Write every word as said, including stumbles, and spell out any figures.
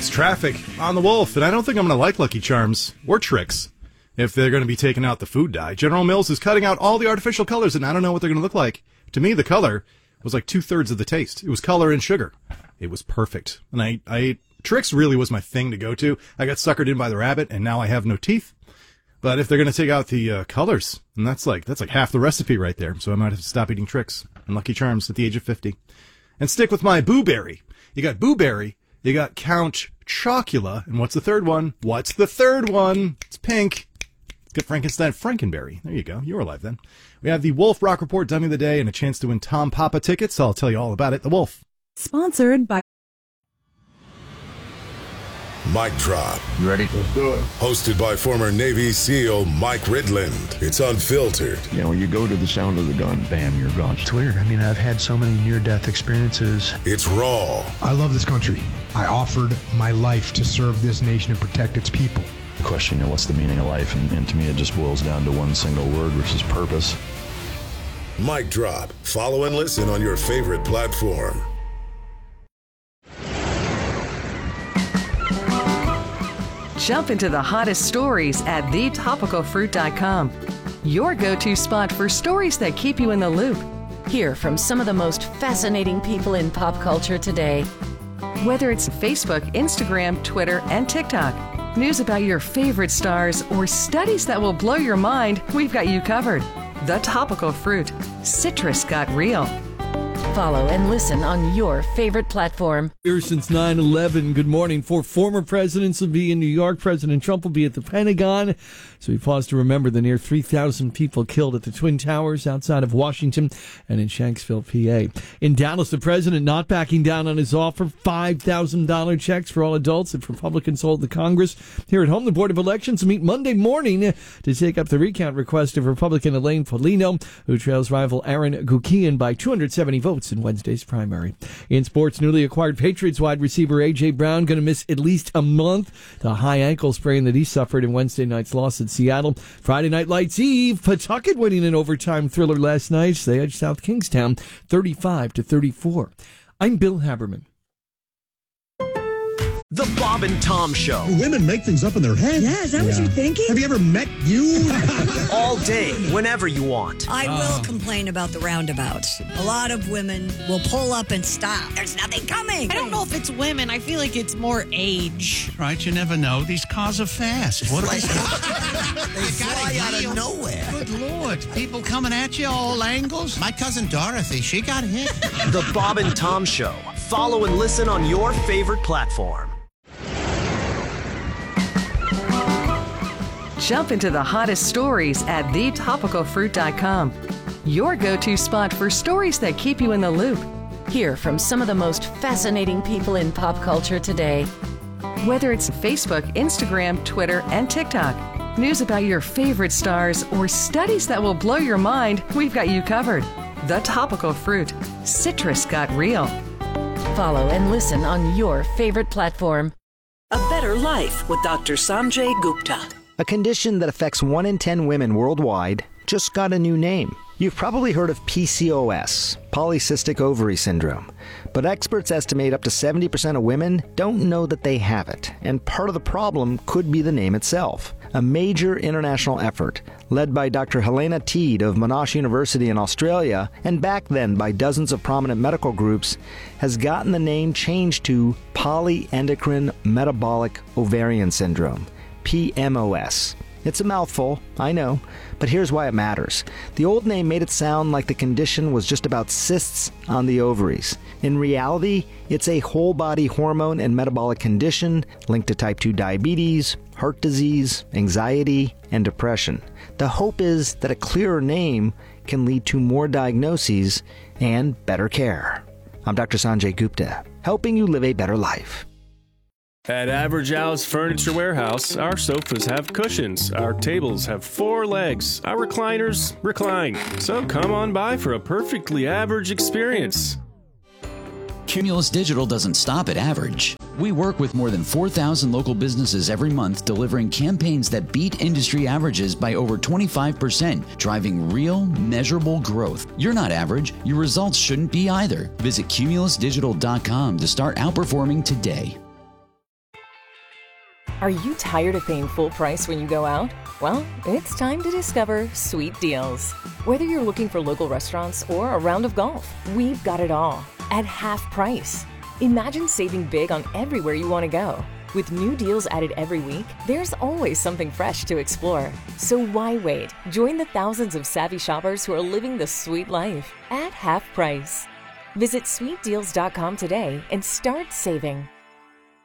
It's traffic on the Wolf, and I don't think I'm going to like Lucky Charms or Trix if they're going to be taking out the food dye. General Mills is cutting out all the artificial colors, and I don't know what they're going to look like. To me, the color was like two-thirds of the taste. It was color and sugar. It was perfect. And I, I ate, Trix really was my thing to go to. I got suckered in by the rabbit, and now I have no teeth. But if they're going to take out the uh, colors, and that's like that's like half the recipe right there, so I might have to stop eating Trix and Lucky Charms at the age of fifty. And stick with my Boo Berry. You got Boo Berry, you got Count Chocula, and what's the third one? What's the third one? It's pink. It's got Frankenstein Frankenberry. There you go. You were alive then. We have the Wolf Rock Report Dummy of the Day and a chance to win Tom Papa tickets. I'll tell you all about it. The Wolf. Sponsored by Mic Drop. You ready? Let's do it. Hosted by former Navy SEAL Mike Ridland. It's unfiltered. You know, when you go to the sound of the gun, bam, you're gone. It's weird. I mean, I've had so many near-death experiences. It's raw. I love this country. I offered my life to serve this nation and protect its people. The question, you know, what's the meaning of life? And, and to me, it just boils down to one single word, which is purpose. Mic Drop. Follow and listen on your favorite platform. Jump into the hottest stories at the topical fruit dot com. Your go-to spot for stories that keep you in the loop. Hear from some of the most fascinating people in pop culture today. Whether it's Facebook, Instagram, Twitter, and TikTok, news about your favorite stars, or studies that will blow your mind, we've got you covered. The Topical Fruit. Citrus got real. Follow and listen on your favorite platform. Here since nine eleven. Good morning. Four former presidents will be in New York. President Trump will be at the Pentagon. So we pause to remember the near three thousand people killed at the Twin Towers outside of Washington and in Shanksville, P A. In Dallas, the president not backing down on his offer. five thousand dollars checks for all adults if Republicans hold the Congress. Here at home, the Board of Elections will meet Monday morning to take up the recount request of Republican Elaine Paulino, who trails rival Aaron Gukian by two hundred seventy votes in Wednesday's primary. In sports, newly acquired Patriots wide receiver A J. Brown going to miss at least a month. The high ankle sprain that he suffered in Wednesday night's loss at Seattle. Friday Night Lights Eve, Pawtucket winning an overtime thriller last night. They edged South Kingstown thirty-five to thirty-four. I'm Bill Haberman. The Bob and Tom Show. Women make things up in their head. Yeah, is that yeah. what you're thinking? Have you ever met you? All day, whenever you want. I will complain about the roundabouts. A lot of women will pull up and stop. There's nothing coming. I don't know if it's women. I feel like it's more age. Right, you never know. These cars are fast. What they fly out of nowhere. Good Lord. People coming at you all angles. My cousin Dorothy, she got hit. The Bob and Tom Show. Follow and listen on your favorite platform. Jump into the hottest stories at the topical fruit dot com. Your go-to spot for stories that keep you in the loop. Hear from some of the most fascinating people in pop culture today. Whether it's Facebook, Instagram, Twitter, and TikTok, news about your favorite stars, or studies that will blow your mind, we've got you covered. The Topical Fruit. Citrus got real. Follow and listen on your favorite platform. A Better Life with Doctor Sanjay Gupta. A condition that affects one in ten women worldwide just got a new name. You've probably heard of P C O S, polycystic ovary syndrome, but experts estimate up to seventy percent of women don't know that they have it, and part of the problem could be the name itself. A major international effort, led by Doctor Helena Teed of Monash University in Australia, and back then by dozens of prominent medical groups, has gotten the name changed to polyendocrine metabolic ovarian syndrome. P M O S. It's a mouthful, I know, but here's why it matters. The old name made it sound like the condition was just about cysts on the ovaries. In reality, it's a whole-body hormone and metabolic condition linked to type two diabetes, heart disease, anxiety, and depression. The hope is that a clearer name can lead to more diagnoses and better care. I'm Doctor Sanjay Gupta, helping you live a better life. At Average Al's Furniture Warehouse, our sofas have cushions, our tables have four legs, our recliners recline. So come on by for a perfectly average experience. Cumulus Digital doesn't stop at average. We work with more than four thousand local businesses every month, delivering campaigns that beat industry averages by over twenty-five percent, driving real, measurable growth. You're not average. Your results shouldn't be either. Visit cumulus digital dot com to start outperforming today. Are you tired of paying full price when you go out? Well, it's time to discover Sweet Deals. Whether you're looking for local restaurants or a round of golf, we've got it all at half price. Imagine saving big on everywhere you want to go. With new deals added every week, there's always something fresh to explore. So why wait? Join the thousands of savvy shoppers who are living the sweet life at half price. Visit sweet deals dot com today and start saving.